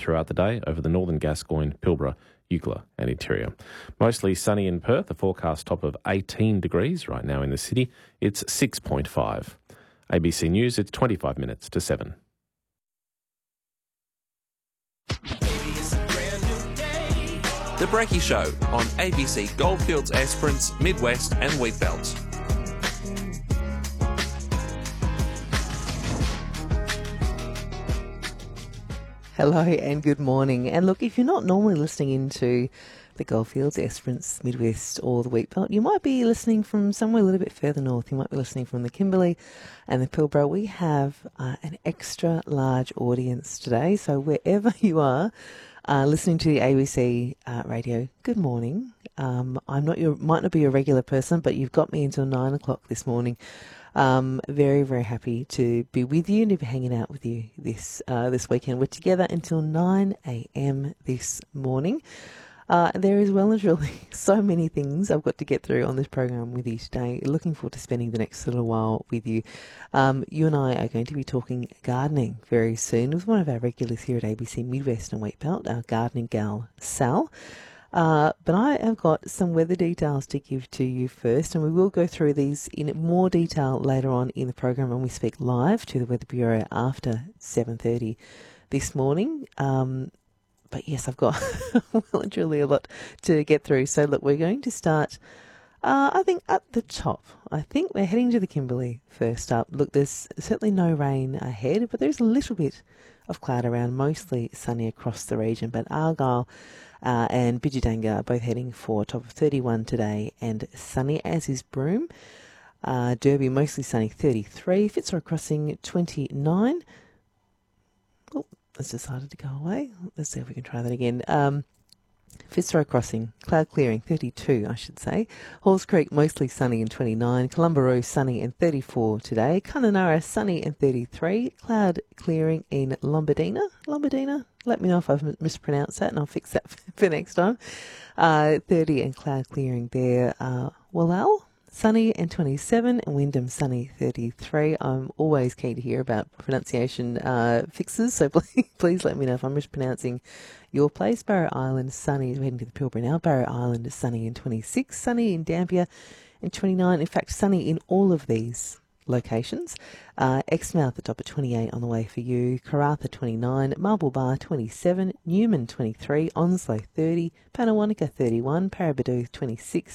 throughout the day over the northern Gascoyne, Pilbara, Eucla and interior. Mostly sunny in Perth, a forecast top of 18 degrees right now in the city. It's 6.5. ABC News, it's 25 minutes to 7. The Breaky Show on ABC Goldfields, Esperance, Midwest and Wheatbelt. Hello and good morning. And look, if you're not normally listening into the Goldfields, Esperance, Midwest or the Wheatbelt, you might be listening from somewhere a little bit further north. You might be listening from the Kimberley and the Pilbara. We have an extra large audience today. So wherever you are listening to the ABC radio, good morning. Might not be a regular person, but you've got me until 9 o'clock this morning. Very, very happy to be with you and to be hanging out with you this weekend. We're together until 9 a.m. this morning. There is well and truly so many things I've got to get through on this program with you today. Looking forward to spending the next little while with you. You and I are going to be talking gardening very soon with one of our regulars here at ABC Midwest and Wheatbelt, our gardening gal, Sal. But I have got some weather details to give to you first, and we will go through these in more detail later on in the program when we speak live to the Weather Bureau after 7:30 this morning. But yes, I've got well and truly a lot to get through. So look, we're going to start, I think, at the top. I think we're heading to the Kimberley first up. Look, there's certainly no rain ahead, but there's a little bit of cloud around, mostly sunny across the region. But Argyle and Bidjadanga are both heading for a top of 31 today and sunny, as is Broome. Derby, mostly sunny, 33. Fitzroy Crossing, 29. Oh, it's decided to go away. Let's see if we can try that again. Fitzroy Crossing, cloud clearing, 32, I should say. Halls Creek, mostly sunny and 29. Columbaroo, sunny and 34 today. Kununurra, sunny and 33. Cloud clearing in Lombardina. Let me know if I've mispronounced that and I'll fix that for next time. 30 and cloud clearing there. Wallal, sunny and 27, and Wyndham, sunny, 33. I'm always keen to hear about pronunciation fixes, so please let me know if I'm mispronouncing your place. Barrow Island, sunny, we're heading to the Pilbara now. Barrow Island is sunny and 26, sunny in Dampier and 29. In fact, sunny in all of these locations. Exmouth at top at 28 on the way for you. Karratha 29, Marble Bar 27, Newman 23, Onslow 30, Pannawonica 31, Paraburdoo 26,